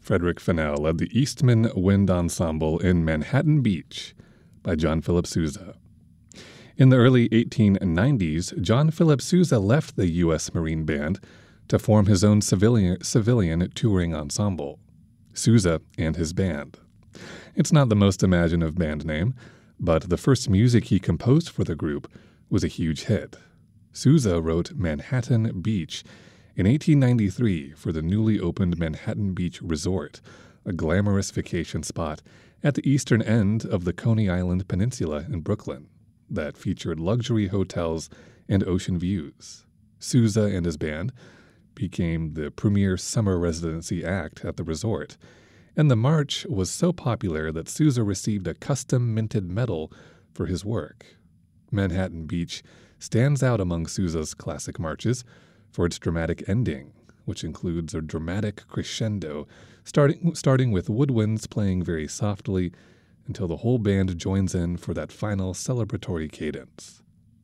Frederick Fennell led the Eastman Wind Ensemble in Manhattan Beach by John Philip Sousa. In the early 1890s, John Philip Sousa left the U.S. Marine Band to form his own civilian touring ensemble, Sousa and his Band. It's not the most imaginative band name, but the first music he composed for the group was a huge hit. Sousa wrote Manhattan Beach in 1893 for the newly opened Manhattan Beach Resort, a glamorous vacation spot at the eastern end of the Coney Island Peninsula in Brooklyn that featured luxury hotels and ocean views. Sousa and his band became the premier summer residency act at the resort, and the march was so popular that Sousa received a custom minted medal for his work. Manhattan Beach stands out among Sousa's classic marches for its dramatic ending, which includes a dramatic crescendo starting with woodwinds playing very softly until the whole band joins in for that final celebratory cadence.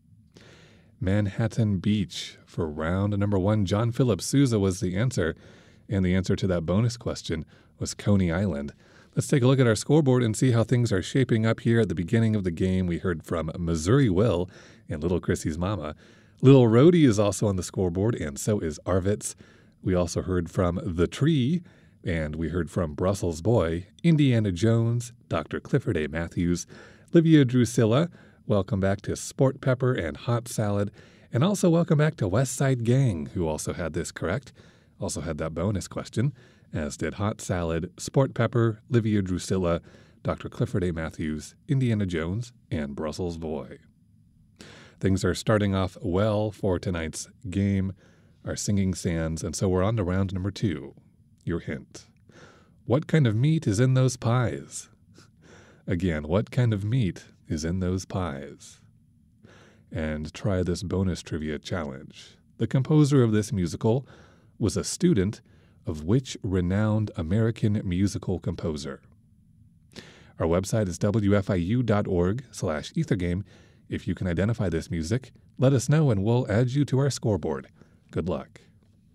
Manhattan Beach for round number 1. John Philip Sousa was the answer, and the answer to that bonus question was Coney Island. Let's take a look at our scoreboard and see how things are shaping up here at the beginning of the game. We heard from Missouri Will and Little Chrissy's Mama. Little Rhodey is also on the scoreboard, and so is Arvitz. We also heard from The Tree, and we heard from Brussels Boy, Indiana Jones, Dr. Clifford A. Matthews, Livia Drusilla. Welcome back to Sport Pepper and Hot Salad, and also welcome back to West Side Gang, who also had this correct, also had that bonus question, as did Hot Salad, Sport Pepper, Livia Drusilla, Dr. Clifford A. Matthews, Indiana Jones, and Brussels Boy. Things are starting off well for tonight's game, our Singing Sands, and so we're on to round number 2. Your hint. What kind of meat is in those pies? Again, what kind of meat is in those pies? And try this bonus trivia challenge. The composer of this musical was a student of which renowned American musical composer? Our website is wfiu.org/ethergame. If you can identify this music, let us know and we'll add you to our scoreboard. Good luck.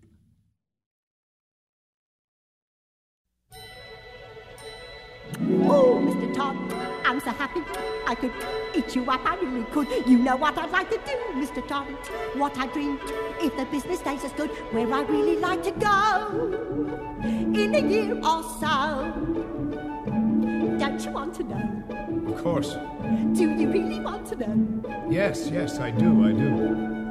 Oh, Mr. Todd, I'm so happy I could eat you up, I really could. You know what I'd like to do, Mr. Todd, what I dream, if the business stays as good, where I really like to go in a year or so. Don't you want to know? Of course. Do you really want to know? Yes, I do.